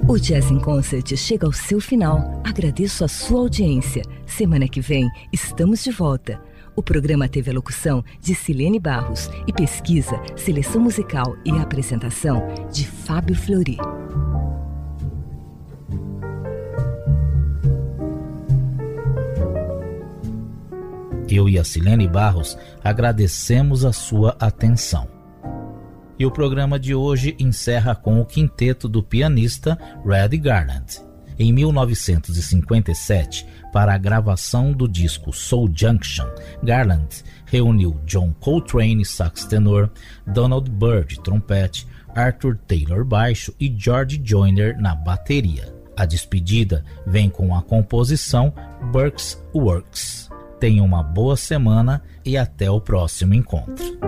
O Jazz in Concert chega ao seu final. Agradeço a sua audiência. Semana que vem, estamos de volta. O programa teve a locução de Silene Barros e pesquisa, seleção musical e apresentação de Fábio Fleury. Eu e a Silene Barros agradecemos a sua atenção. E o programa de hoje encerra com o quinteto do pianista Red Garland. Em 1957, para a gravação do disco Soul Junction, Garland reuniu John Coltrane, sax tenor, Donald Byrd, trompete, Arthur Taylor, baixo e George Joyner na bateria. A despedida vem com a composição Burke's Works. Tenha uma boa semana e até o próximo encontro.